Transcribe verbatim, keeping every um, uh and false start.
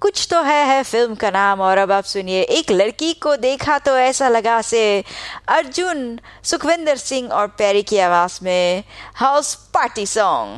कुछ तो है है फिल्म का नाम। और अब आप सुनिए एक लड़की को देखा तो ऐसा लगा से अर्जुन, सुखविंदर सिंह और पैरी की आवाज में हाउस पार्टी सॉन्ग।